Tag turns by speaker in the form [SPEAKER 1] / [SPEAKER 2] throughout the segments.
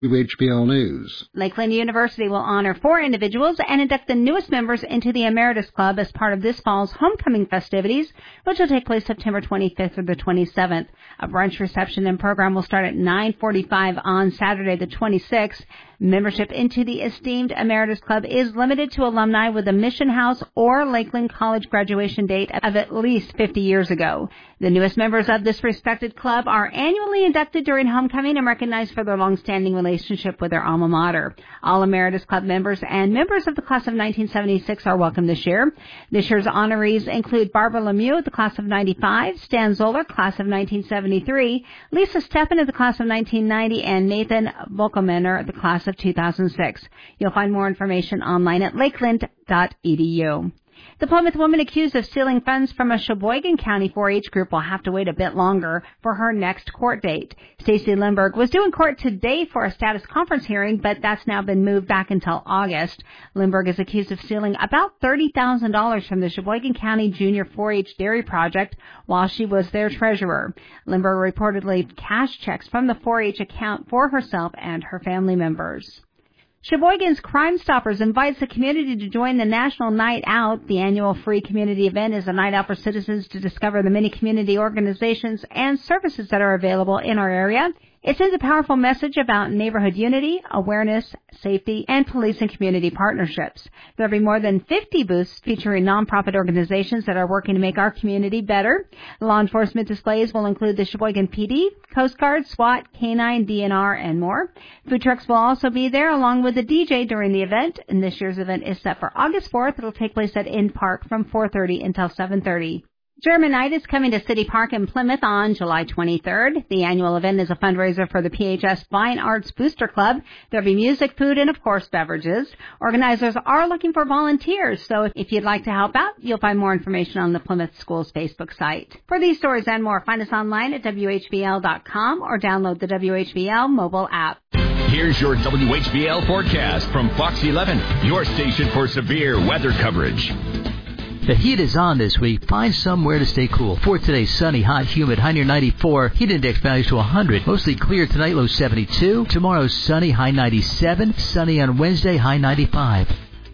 [SPEAKER 1] WHBL News.
[SPEAKER 2] Lakeland University will honor 4 individuals and induct the newest members into the Emeritus Club as part of this fall's homecoming festivities, which will take place September 25th through the 27th. A brunch reception and program will start at 9:45 on Saturday the 26th. Membership into the esteemed Emeritus Club is limited to alumni with a Mission House or Lakeland College graduation date of at least 50 years ago. The newest members of this respected club are annually inducted during homecoming and recognized for their long-standing relationship with their alma mater. All Emeritus Club members and members of the class of 1976 are welcome this year. This year's honorees include Barbara Lemieux, the class of 95, Stan Zoller, class of 1973, Lisa Steppen of the class of 1990, and Nathan Volkemener, the class of 2006. You'll find more information online at lakeland.edu. The Plymouth woman accused of stealing funds from a Sheboygan County 4-H group will have to wait a bit longer for her next court date. Stacey Lindberg was due in court today for a status conference hearing, but that's now been moved back until August. Lindberg is accused of stealing about $30,000 from the Sheboygan County Junior 4-H Dairy Project while she was their treasurer. Lindberg reportedly cashed checks from the 4-H account for herself and her family members. Sheboygan's Crime Stoppers invites the community to join the National Night Out. The annual free community event is a night out for citizens to discover the many community organizations and services that are available in our area. It sends a powerful message about neighborhood unity, awareness, safety, and police and community partnerships. There will be more than 50 booths featuring nonprofit organizations that are working to make our community better. Law enforcement displays will include the Sheboygan PD, Coast Guard, SWAT, K-9, DNR, and more. Food trucks will also be there along with the DJ during the event, and this year's event is set for August 4th. It will take place at Inn Park from 4:30 until 7:30. German Night is coming to City Park in Plymouth on July 23rd. The annual event is a fundraiser for the PHS Fine Arts Booster Club. There'll be music, food, and, of course, beverages. Organizers are looking for volunteers, so if you'd like to help out, you'll find more information on the Plymouth Schools Facebook site. For these stories and more, find us online at WHBL.com or download the WHBL mobile app.
[SPEAKER 3] Here's your WHBL forecast from Fox 11, your station for severe weather coverage.
[SPEAKER 4] The heat is on this week. Find somewhere to stay cool. For today, sunny, hot, humid, high near 94. Heat index values to 100. Mostly clear tonight, low 72. Tomorrow, sunny, high 97. Sunny on Wednesday, high 95.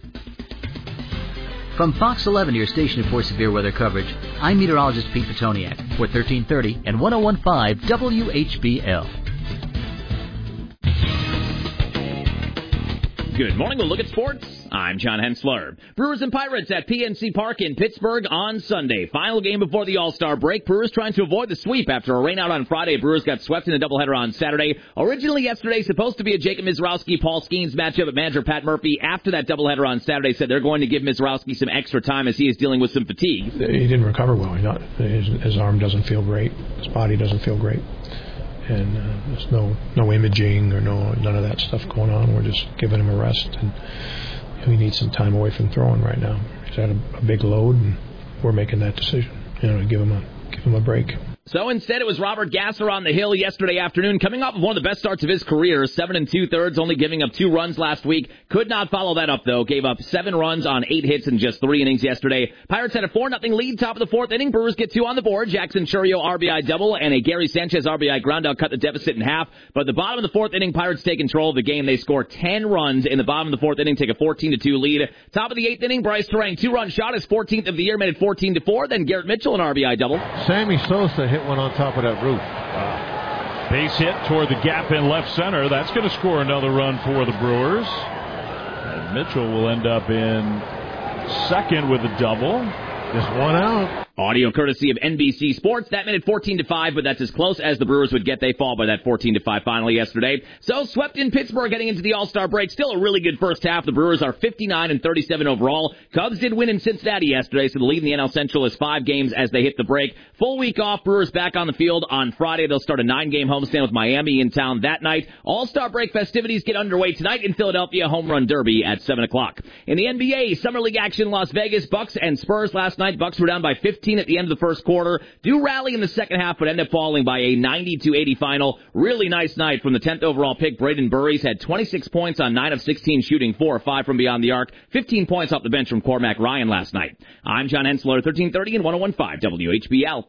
[SPEAKER 4] From Fox 11, your station for severe weather coverage, I'm meteorologist Pete Petoniak for 1330 and 1015 WHBL.
[SPEAKER 5] Good morning. We'll look at sports. I'm John Hensler. Brewers and Pirates at PNC Park in Pittsburgh on Sunday. Final game before the All-Star break. Brewers trying to avoid the sweep after a rainout on Friday. Brewers got swept in a doubleheader on Saturday. Originally yesterday, supposed to be a Jacob Mizrowski, Paul Skeens matchup, but manager Pat Murphy, after that doubleheader on Saturday, said they're going to give Mizrowski some extra time as he is dealing with some fatigue.
[SPEAKER 6] He didn't recover well. His arm doesn't feel great. His body doesn't feel great. And there's no imaging or none of that stuff going on. We're just giving him a rest, and we need some time away from throwing right now. He's had a big load, and we're making that decision, to give him a break.
[SPEAKER 5] So instead, it was Robert Gasser on the hill yesterday afternoon, coming off of one of the best starts of his career, 7 2/3, only giving up 2 runs last week. Could not follow that up, though. Gave up 7 runs on 8 hits in just 3 innings yesterday. Pirates had a 4-0 lead, top of the 4th inning. Brewers get 2 on the board. Jackson Churio RBI double and a Gary Sanchez RBI groundout cut the deficit in half. But at the bottom of the 4th inning, Pirates take control of the game. They score 10 runs in the bottom of the 4th inning, take a 14-2 lead. Top of the 8th inning, Bryce Terang, 2-run shot, his 14th of the year, made it 14-4. Then Garrett Mitchell, an RBI double.
[SPEAKER 7] Sammy Sosa hit one on top of that roof.
[SPEAKER 8] Base hit toward the gap in left center. That's going to score another run for the Brewers. And Mitchell will end up in second with a double.
[SPEAKER 7] Just one out.
[SPEAKER 5] Audio courtesy of NBC Sports. That made it 14-5, but that's as close as the Brewers would get. They fall by that 14-5 final yesterday. So swept in Pittsburgh heading into the All-Star break. Still a really good first half. The Brewers are 59-37 overall. Cubs did win in Cincinnati yesterday, so the lead in the NL Central is 5 games as they hit the break. Full week off. Brewers back on the field on Friday. They'll start a 9-game homestand with Miami in town that night. All-Star break festivities get underway tonight in Philadelphia. Home Run Derby at 7 o'clock. In the NBA, Summer League action, Las Vegas. Bucks and Spurs last night. Bucks were down by 15 at the end of the first quarter. Do rally in the second half, but end up falling by a 90-80 final. Really nice night from the 10th overall pick. Braden Burries had 26 points on 9 of 16 shooting, 4 of 5 from beyond the arc, 15 points off the bench from Cormac Ryan last night. I'm John Hensler, 1330 and 1015 WHBL.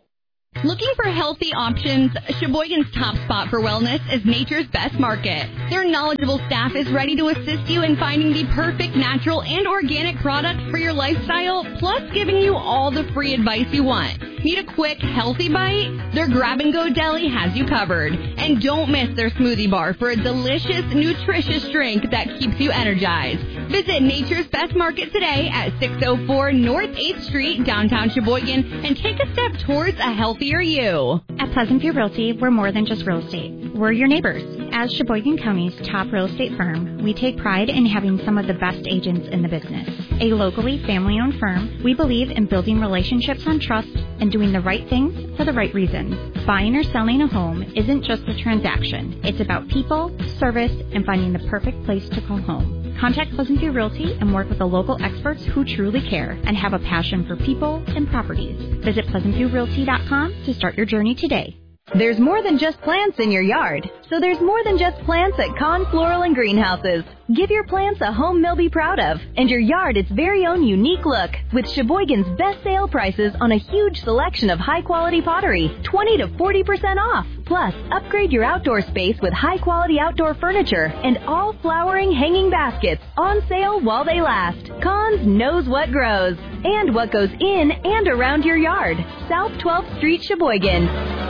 [SPEAKER 1] Looking for healthy options? Sheboygan's top spot for wellness is Nature's Best Market. Their knowledgeable staff is ready to assist you in finding the perfect natural and organic product for your lifestyle, plus giving you all the free advice you want. Need a quick, healthy bite? Their grab-and-go deli has you covered. And don't miss their smoothie bar for a delicious, nutritious drink that keeps you energized. Visit Nature's Best Market today at 604 North 8th Street, downtown Sheboygan, and take a step towards a healthier you.
[SPEAKER 9] At Pleasant View Realty, we're more than just real estate. We're your neighbors. As Sheboygan County's top real estate firm, we take pride in having some of the best agents in the business. A locally family-owned firm, we believe in building relationships on trust and doing the right things for the right reasons. Buying or selling a home isn't just a transaction. It's about people, service, and finding the perfect place to call home. Contact Pleasant View Realty and work with the local experts who truly care and have a passion for people and properties. Visit PleasantViewRealty.com to start your journey today.
[SPEAKER 10] There's more than just plants in your yard, so there's more than just plants at Con Floral and Greenhouses. Give your plants a home they'll be proud of, and your yard its very own unique look, with Sheboygan's best sale prices on a huge selection of high-quality pottery, 20 to 40% off. Plus, upgrade your outdoor space with high-quality outdoor furniture and all flowering hanging baskets on sale while they last. Cons knows what grows and what goes in and around your yard. South 12th Street, Sheboygan.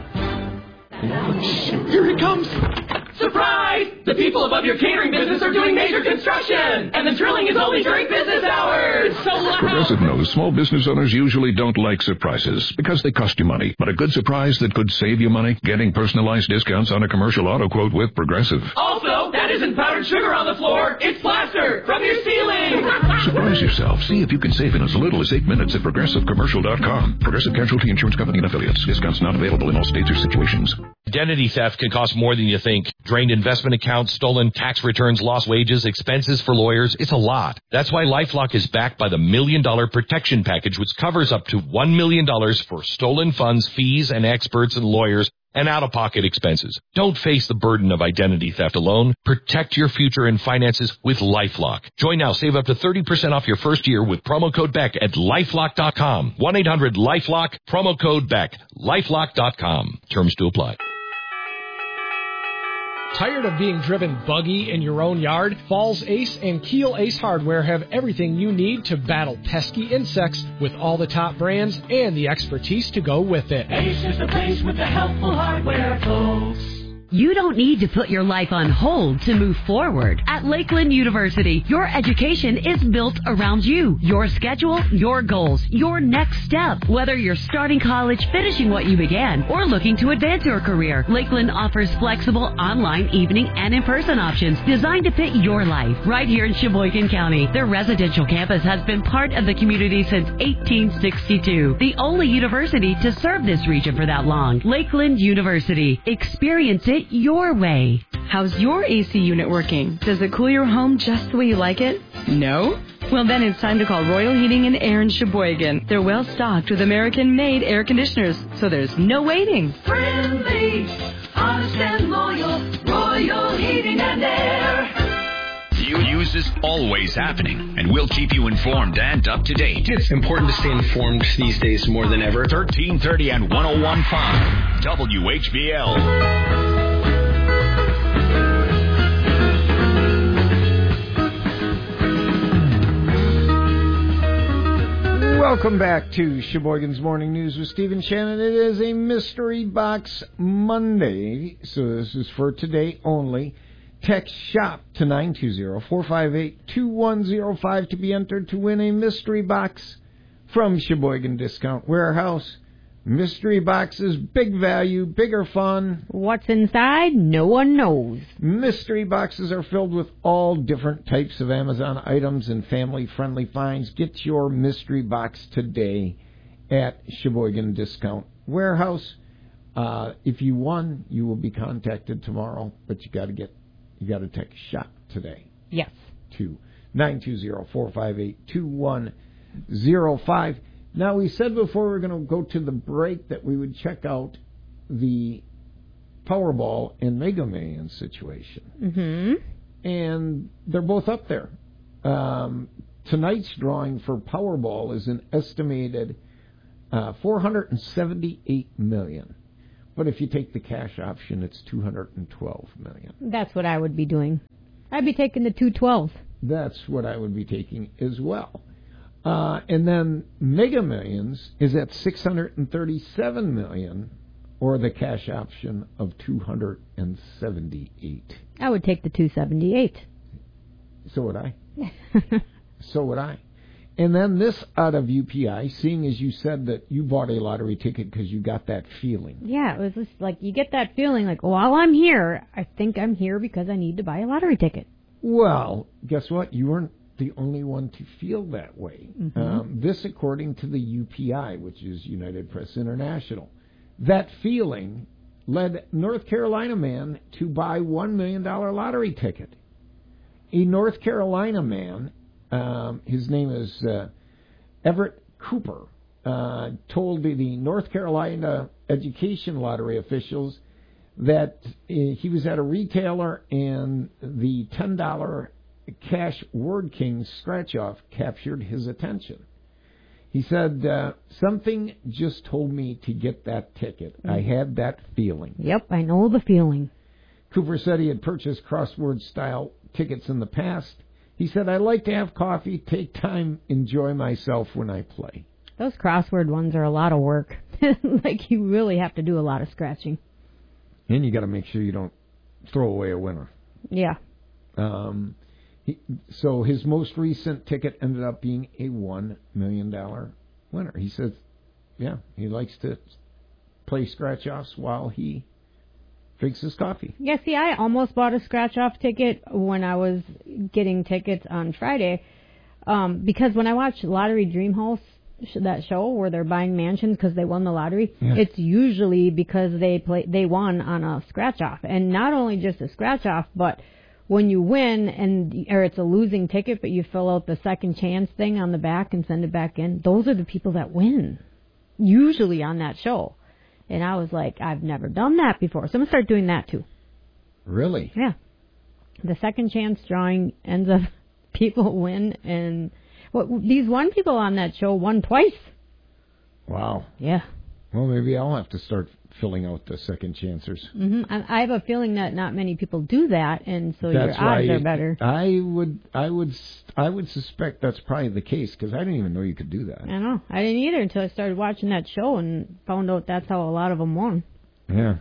[SPEAKER 11] Here he comes! Surprise! The people above your catering business are doing major construction, and the drilling is only during business hours. So loud!
[SPEAKER 12] Progressive knows small business owners usually don't like surprises because they cost you money. But a good surprise that could save you money? Getting personalized discounts on a commercial auto quote with Progressive.
[SPEAKER 11] Also, that isn't powdered sugar on the floor. It's plaster from your ceiling.
[SPEAKER 12] Surprise yourself. See if you can save in as little as 8 minutes at ProgressiveCommercial.com. Progressive Casualty Insurance Company and Affiliates. Discounts not available in all states or situations.
[SPEAKER 13] Identity theft can cost more than you think. Drained investment accounts, stolen tax returns, lost wages, expenses for lawyers. It's a lot. That's why LifeLock is backed by the $1 Million Protection Package, which covers up to $1 million for stolen funds, fees, and experts and lawyers, and out-of-pocket expenses. Don't face the burden of identity theft alone. Protect your future and finances with LifeLock. Join now. Save up to 30% off your first year with promo code BECK at LifeLock.com. 1-800-LifeLock, promo code BECK. LifeLock.com. Terms to apply.
[SPEAKER 14] Tired of being driven buggy in your own yard? Falls Ace and Keel Ace Hardware have everything you need to battle pesky insects with all the top brands and the expertise to go with it.
[SPEAKER 11] Ace is the place with the helpful hardware, folks.
[SPEAKER 15] You don't need to put your life on hold to move forward. At Lakeland University, your education is built around you, your schedule, your goals, your next step. Whether you're starting college, finishing what you began, or looking to advance your career, Lakeland offers flexible online, evening, and in-person options designed to fit your life. Right here in Sheboygan County, their residential campus has been part of the community since 1862. The only university to serve this region for that long. Lakeland University. Experience it your way.
[SPEAKER 16] How's your AC unit working? Does it cool your home just the way you like it? No? Well, then it's time to call Royal Heating and Air in Sheboygan. They're well stocked with American-made air conditioners, so there's no waiting.
[SPEAKER 11] Friendly, honest and loyal, Royal Heating and Air.
[SPEAKER 3] News is always happening, and we'll keep you informed and up to date.
[SPEAKER 17] It's important to stay informed these days more than ever.
[SPEAKER 3] 1330 and 101.5 WHBL.
[SPEAKER 18] Welcome back to Sheboygan's Morning News with Stephen Shannon. It is a Mystery Box Monday, so this is for today only. Text SHOP to 920-458-2105 to be entered to win a mystery box from Sheboygan Discount Warehouse. Mystery boxes, big value, bigger fun.
[SPEAKER 19] What's inside, no one knows.
[SPEAKER 18] Mystery boxes are filled with all different types of Amazon items and family-friendly finds. Get your mystery box today at Sheboygan Discount Warehouse. If you won, you will be contacted tomorrow, but you got to text SHOP today.
[SPEAKER 19] Yes.
[SPEAKER 18] To 920-458-2105. Now, we said before we were going to go to the break that we would check out the Powerball and Mega Millions situation.
[SPEAKER 19] Mm-hmm.
[SPEAKER 18] And they're both up there. Tonight's drawing for Powerball is an estimated $478 million. But if you take the cash option, it's $212 million.
[SPEAKER 19] That's what I would be doing. I'd be taking the 212.
[SPEAKER 18] That's what I would be taking as well. And then Mega Millions is at $637 million, or the cash option of $278.
[SPEAKER 19] I would take the 278.
[SPEAKER 18] So would I. So would I. And then this out of UPI, seeing as you said that you bought a lottery ticket because you got that feeling.
[SPEAKER 19] Yeah, it was just like you get that feeling like, while I'm here, I think I'm here because I need to buy a lottery ticket.
[SPEAKER 18] Well, guess what? You weren't the only one to feel that way.
[SPEAKER 19] Mm-hmm.
[SPEAKER 18] This according to the UPI, which is United Press International. That feeling led North Carolina man to buy $1 million lottery ticket. A North Carolina man, his name is Everett Cooper, told the North Carolina Education Lottery officials that he was at a retailer and the $10 cash Word King scratch-off captured his attention. He said, something just told me to get that ticket. I had that feeling.
[SPEAKER 19] Yep, I know the feeling.
[SPEAKER 18] Cooper said he had purchased crossword-style tickets in the past. He said, I like to have coffee, take time, enjoy myself when I play.
[SPEAKER 19] Those crossword ones are a lot of work. Like, you really have to do a lot of scratching.
[SPEAKER 18] And you got to make sure you don't throw away a winner.
[SPEAKER 19] Yeah.
[SPEAKER 18] So his most recent ticket ended up being a $1 million winner. He says, yeah, he likes to play scratch-offs while he drinks his coffee.
[SPEAKER 19] Yeah, see, I almost bought a scratch-off ticket when I was getting tickets on Friday because when I watch Lottery Dream House, that show where they're buying mansions because they won the lottery, it's usually because they won on a scratch-off. And not only just a scratch-off, but when you win or it's a losing ticket, but you fill out the second chance thing on the back and send it back in, those are the people that win, usually on that show. And I was like, I've never done that before, so I'm going to start doing that too.
[SPEAKER 18] Really?
[SPEAKER 19] Yeah. The second chance drawing ends up people win, and these one people on that show won twice.
[SPEAKER 18] Wow.
[SPEAKER 19] Yeah.
[SPEAKER 18] Well, maybe I'll have to start filling out the second chancers.
[SPEAKER 19] Mm-hmm. I have a feeling that not many people do that, and so your odds are better.
[SPEAKER 18] I would suspect that's probably the case because I didn't even know you could do that.
[SPEAKER 19] I know. I didn't either until I started watching that show and found out that's how a lot of them won.
[SPEAKER 18] Yeah.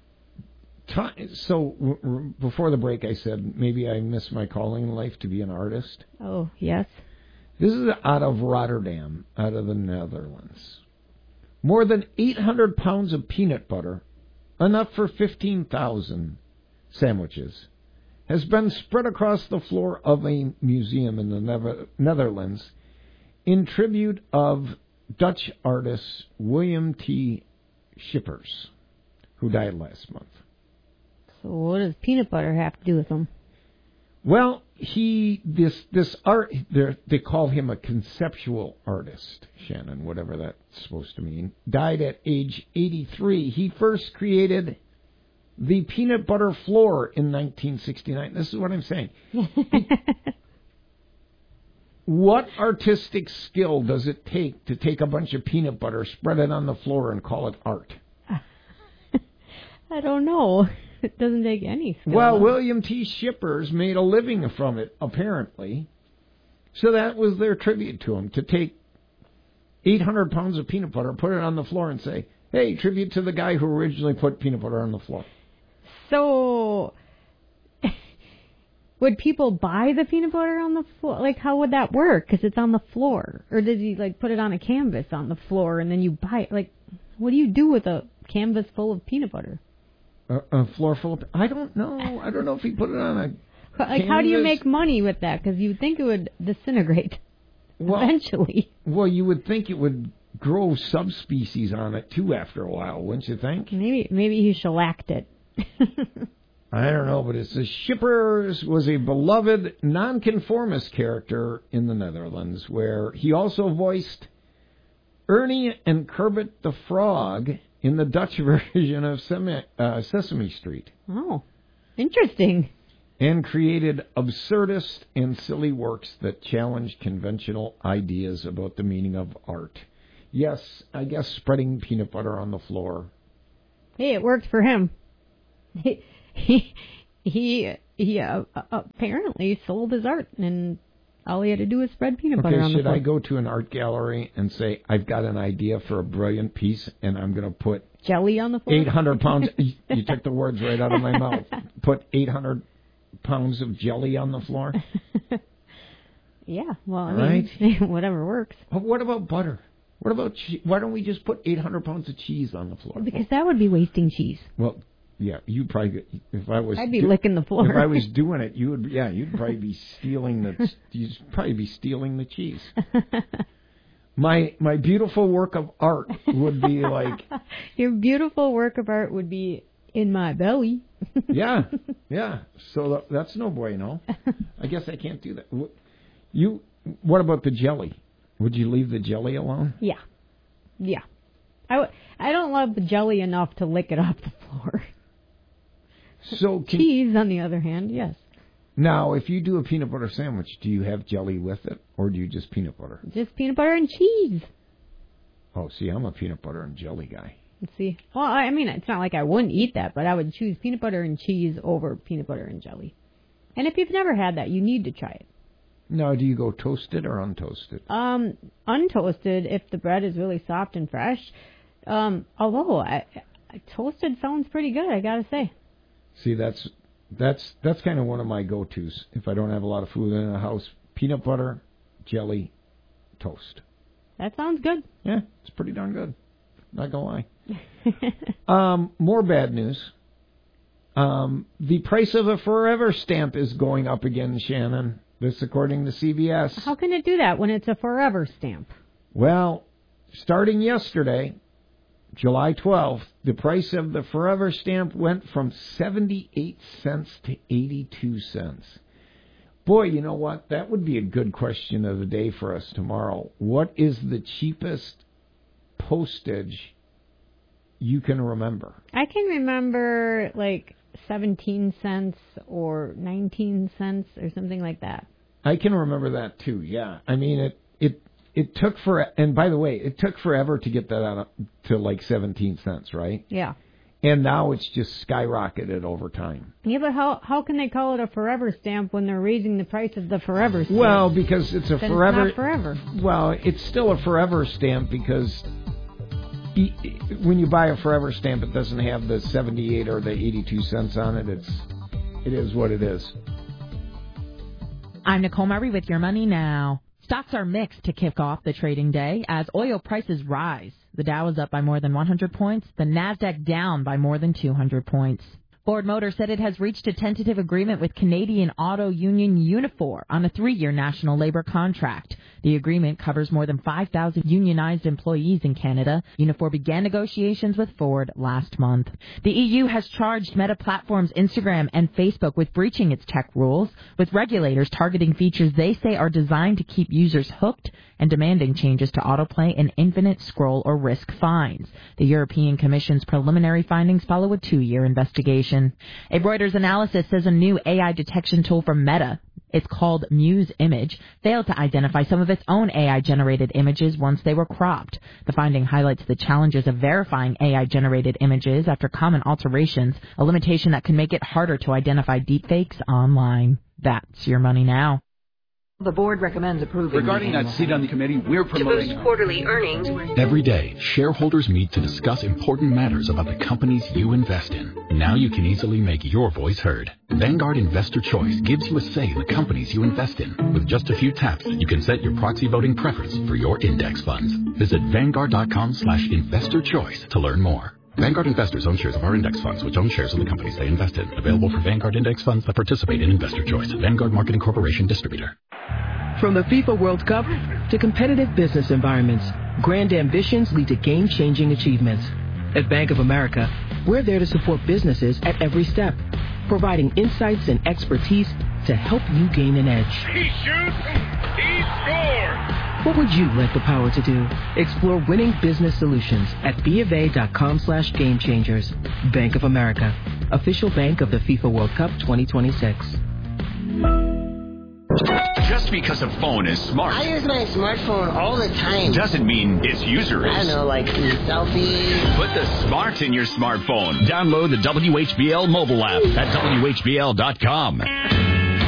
[SPEAKER 18] So before the break, I said maybe I miss my calling in life to be an artist.
[SPEAKER 19] Oh, yes.
[SPEAKER 18] This is out of Rotterdam, out of the Netherlands. More than 800 pounds of peanut butter, enough for 15,000 sandwiches, has been spread across the floor of a museum in the Netherlands in tribute of Dutch artist William T. Schippers, who died last month.
[SPEAKER 19] So what does peanut butter have to do with them?
[SPEAKER 18] Well, this art, they call him a conceptual artist, Shannon, whatever that's supposed to mean. Died at age 83. He first created the peanut butter floor in 1969. This is what I'm saying. What artistic skill does it take to take a bunch of peanut butter, spread it on the floor, and call it art?
[SPEAKER 19] I don't know. It doesn't take any skill.
[SPEAKER 18] Well, William T. Schippers made a living from it, apparently. So that was their tribute to him, to take 800 pounds of peanut butter, put it on the floor, and say, hey, tribute to the guy who originally put peanut butter on the floor.
[SPEAKER 19] So, would people buy the peanut butter on the floor? Like, how would that work? Because it's on the floor. Or did he, put it on a canvas on the floor, and then you buy it? Like, what do you do with a canvas full of peanut butter?
[SPEAKER 18] A floor full of... I don't know. I don't know if he put it on a canvas.
[SPEAKER 19] How do you make money with that? Because you would think it would disintegrate eventually.
[SPEAKER 18] Well, you would think it would grow subspecies on it, too, after a while, wouldn't you think?
[SPEAKER 19] Maybe he shellacked it.
[SPEAKER 18] I don't know, but it says Schippers was a beloved nonconformist character in the Netherlands, where he also voiced Ernie and Kermit the Frog in the Dutch version of Sesame Street.
[SPEAKER 19] Oh, interesting.
[SPEAKER 18] And created absurdist and silly works that challenged conventional ideas about the meaning of art. Yes, I guess spreading peanut butter on the floor.
[SPEAKER 19] Hey, it worked for him. He apparently sold his art, and all he had to do was spread peanut butter on the floor.
[SPEAKER 18] Should I go to an art gallery and say, I've got an idea for a brilliant piece, and I'm going to put
[SPEAKER 19] jelly on the floor?
[SPEAKER 18] 800 pounds. You took the words right out of my mouth. Put 800 pounds of jelly on the floor?
[SPEAKER 19] Yeah, well, I mean, whatever works.
[SPEAKER 18] But what about butter? What about cheese? Why don't we just put 800 pounds of cheese on the floor?
[SPEAKER 19] Because that would be wasting cheese.
[SPEAKER 18] Well, yeah, you'd probably, if I was...
[SPEAKER 19] I'd be licking the floor.
[SPEAKER 18] If I was doing it, you'd probably be stealing the cheese. My beautiful work of art would be like...
[SPEAKER 19] Your beautiful work of art would be in my belly.
[SPEAKER 18] Yeah. So that's no bueno. I guess I can't do that. What about the jelly? Would you leave the jelly alone?
[SPEAKER 19] Yeah. I don't love the jelly enough to lick it off the floor.
[SPEAKER 18] So
[SPEAKER 19] cheese, on the other hand, yes.
[SPEAKER 18] Now, if you do a peanut butter sandwich, do you have jelly with it, or do you just peanut butter?
[SPEAKER 19] Just peanut butter and cheese.
[SPEAKER 18] Oh, see, I'm a peanut butter and jelly guy.
[SPEAKER 19] Let's see. Well, I mean, it's not like I wouldn't eat that, but I would choose peanut butter and cheese over peanut butter and jelly. And if you've never had that, you need to try it.
[SPEAKER 18] Now, do you go toasted or untoasted?
[SPEAKER 19] Untoasted if the bread is really soft and fresh. Although toasted sounds pretty good, I gotta say.
[SPEAKER 18] See, that's kind of one of my go-tos. If I don't have a lot of food in the house, peanut butter, jelly, toast.
[SPEAKER 19] That sounds good.
[SPEAKER 18] Yeah, it's pretty darn good. Not gonna lie. More bad news. The price of a Forever stamp is going up again, Shannon. This according to CBS.
[SPEAKER 19] How can it do that when it's a Forever stamp?
[SPEAKER 18] Well, starting yesterday, July 12th, the price of the Forever stamp went from 78 cents to 82 cents. Boy, you know what? That would be a good question of the day for us tomorrow. What is the cheapest postage you can remember?
[SPEAKER 19] I can remember like 17 cents or 19 cents or something like that.
[SPEAKER 18] I can remember that too, yeah. I mean, it took and by the way, it took forever to get that out to like 17 cents, right?
[SPEAKER 19] Yeah.
[SPEAKER 18] And now it's just skyrocketed over time.
[SPEAKER 19] Yeah, but how can they call it a Forever stamp when they're raising the price of the Forever stamp?
[SPEAKER 18] Well, because it's a
[SPEAKER 19] then
[SPEAKER 18] Forever...
[SPEAKER 19] It's not Forever.
[SPEAKER 18] Well, it's still a Forever stamp because when you buy a Forever stamp, it doesn't have the 78 or the 82 cents on it. It is what it is.
[SPEAKER 20] I'm Nicole Murray with Your Money Now. Stocks are mixed to kick off the trading day as oil prices rise. The Dow is up by more than 100 points, the Nasdaq down by more than 200 points. Ford Motor said it has reached a tentative agreement with Canadian auto union Unifor on a 3-year national labor contract. The agreement covers more than 5,000 unionized employees in Canada. Unifor began negotiations with Ford last month. The EU has charged Meta Platforms Instagram and Facebook with breaching its tech rules, with regulators targeting features they say are designed to keep users hooked and demanding changes to autoplay and infinite scroll or risk fines. The European Commission's preliminary findings follow a 2-year investigation. A Reuters analysis says a new AI detection tool from Meta, it's called Muse Image, failed to identify some of its own AI-generated images once they were cropped. The finding highlights the challenges of verifying AI-generated images after common alterations, a limitation that can make it harder to identify deepfakes online. That's Your Money Now.
[SPEAKER 21] The board recommends approving.
[SPEAKER 22] Regarding that seat on the committee, we're promoting...
[SPEAKER 21] To boost quarterly earnings.
[SPEAKER 23] Every day, shareholders meet to discuss important matters about the companies you invest in. Now you can easily make your voice heard. Vanguard Investor Choice gives you a say in the companies you invest in. With just a few taps, you can set your proxy voting preference for your index funds. Visit Vanguard.com/investor choice to learn more. Vanguard investors own shares of our index funds, which own shares of the companies they invest in. Available for Vanguard index funds that participate in Investor Choice. Vanguard Marketing Corporation distributor.
[SPEAKER 24] From the FIFA World Cup to competitive business environments, grand ambitions lead to game-changing achievements. At Bank of America, we're there to support businesses at every step, providing insights and expertise to help you gain an edge.
[SPEAKER 25] He shoots, he scores!
[SPEAKER 24] What would you like the power to do? Explore winning business solutions at BofA.com/gamechangers. Bank of America, official bank of the FIFA World Cup 2026.
[SPEAKER 3] Just because a phone is smart.
[SPEAKER 2] I use my smartphone all the time.
[SPEAKER 3] Doesn't mean its user is.
[SPEAKER 2] I don't know, like selfies.
[SPEAKER 3] Put the smart in your smartphone. Download the WHBL mobile app at WHBL.com.